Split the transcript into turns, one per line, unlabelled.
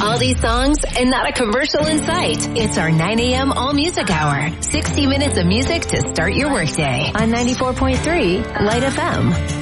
quality songs and not a commercial in sight. It's our 9 a.m. All Music Hour. 60 minutes of music to start your workday on 94.3 Light FM.